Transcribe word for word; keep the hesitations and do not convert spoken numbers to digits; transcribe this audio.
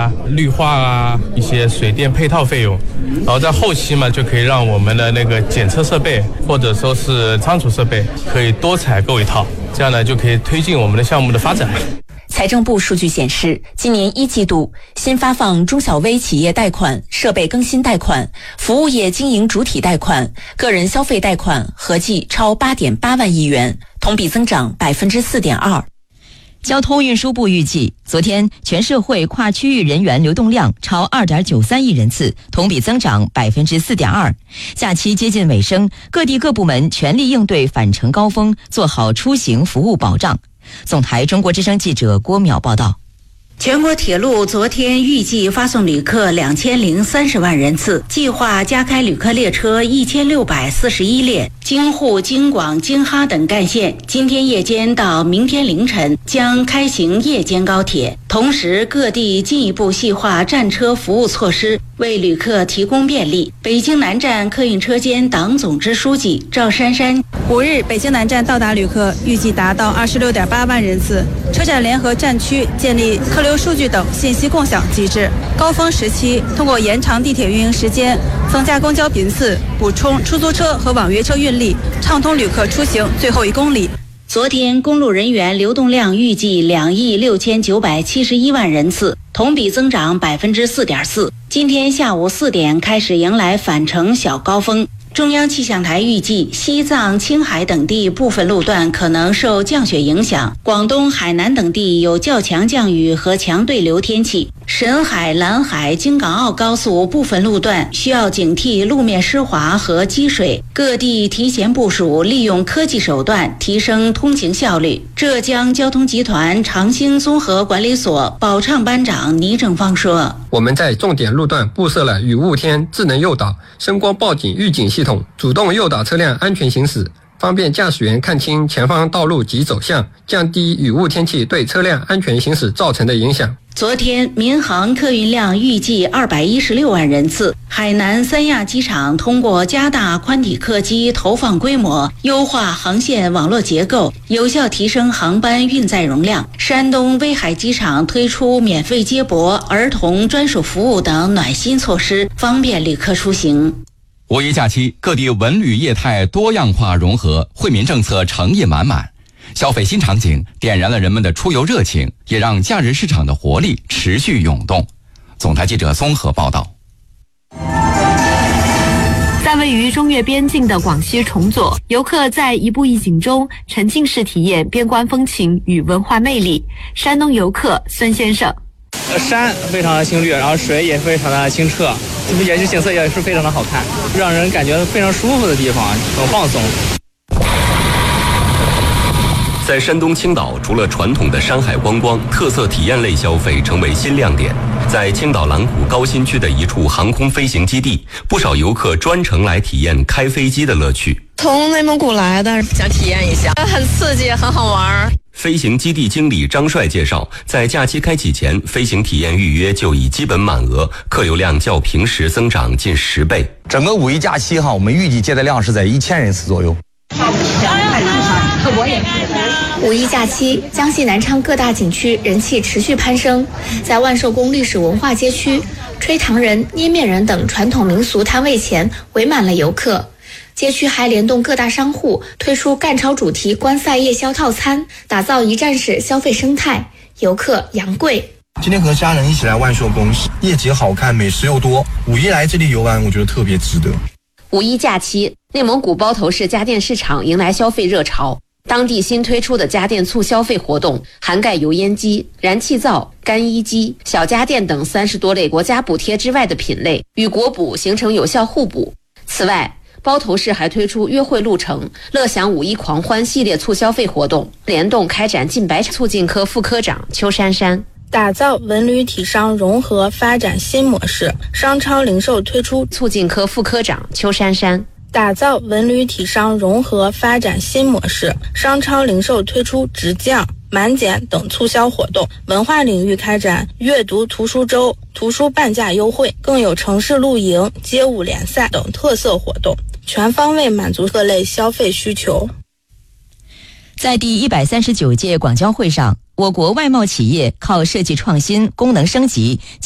啊、绿化啊、一些水电配套费用，然后在后期嘛，就可以让我们的那个检测设备或者说是仓储设备可以多采购一套，这样呢就可以推进我们的项目的发展。 财政部数据显示，今年一季度新发放中小微企业贷款、设备更新贷款、服务业经营主体贷款、个人消费贷款合计超 八点八万亿元，同比增长 百分之四点二。 交通运输部预计，昨天全社会跨区域人员流动量超 二点九三亿人次，同比增长 百分之四点二。假期接近尾声，各地各部门全力应对返程高峰，做好出行服务保障。总台中国之声记者郭淼报道。 全国铁路昨天预计发送旅客两千零三十万人次，计划加开旅客列车一千六百四十一列，京沪、京广、京哈等干线今天夜间到明天凌晨将开行夜间高铁。同时，各地进一步细化站车服务措施，为旅客提供便利。北京南站客运车间党总支书记赵珊珊： 五日北京南站到达旅客预计达到二十六点八万人次，车站联合站区建立客流数据等信息共享机制。高峰时期，通过延长地铁运营时间、增加公交频次、补充出租车和网约车运力，畅通旅客出行最后一公里。 昨天公路人员流动量预计两亿六千九百七十一万人次，同比增长百分之四点四。今天下午四点开始迎来返程小高峰。中央气象台预计，西藏、青海等地部分路段可能受降雪影响，广东、海南等地有较强降雨和强对流天气。沈海、蓝海、京港澳高速部分路段需要警惕路面湿滑和积水，各地提前部署，利用科技手段提升通行效率。浙江交通集团长兴综合管理所保畅班长倪正芳说：“ 我们在重点路段布设了雨雾天智能诱导、声光报警预警系统，主动诱导车辆安全行驶，方便驾驶员看清前方道路及走向，降低雨雾天气对车辆安全行驶造成的影响。” 昨天，民航客运量预计二百一十六万人次。海南三亚机场通过加大宽体客机投放规模，优化航线网络结构，有效提升航班运载容量。山东威海机场推出免费接驳、儿童专属服务等暖心措施，方便旅客出行。 五一假期，各地文旅业态多样化融合，惠民政策诚意满满。消费新场景点燃了人们的出游热情，也让假日市场的活力持续涌动。总台记者综合报道。 在位于中越边境的广西崇左，游客在一步一景中沉浸式体验边关风情与文化魅力。山东游客孙先生： 山非常的青绿，然后水也非常的清澈，也是景色也是非常的好看，让人感觉非常舒服的地方，很放松。 在山东青岛，除了传统的山海观光，特色体验类消费成为新亮点。在青岛蓝谷高新区的一处航空飞行基地，不少游客专程来体验开飞机的乐趣。 从内蒙古来的，想体验一下，很刺激，很好玩。 飞行基地经理张帅介绍，在假期开启前，飞行体验预约就已基本满额，客流量较平时增长近十倍。 整个五一假期哈，我们预计接待量是在一千人次左右。 五一假期，江西南昌各大景区人气持续攀升。在万寿宫历史文化街区，吹糖人、捏面人等传统民俗摊位前围满了游客。街区还联动各大商户推出赣潮主题观赛夜宵套餐，打造一站式消费生态，游客扬贵。 今天和家人一起来万寿宫，夜景好看，美食又多。五一来这里游玩，我觉得特别值得。 五一假期，内蒙古包头市家电市场迎来消费热潮。当地新推出的家电促消费活动涵盖油烟机、燃气灶、干衣机、小家电等三十多类国家补贴之外的品类，与国补形成有效互补。此外，包头市还推出约会路程、乐享五一狂欢系列促消费活动，联动开展近百场。促进科副科长邱珊珊： 打造文旅体商融合发展新模式，商超零售推出。 促进科副科长邱珊珊： 打造文旅体商融合发展新模式，商超零售推出直降、满减等促销活动，文化领域开展阅读图书周、图书半价优惠，更有城市露营、街舞联赛等特色活动，全方位满足各类消费需求。 在第一百三十九届广交会上，我国外贸企业靠设计创新、功能升级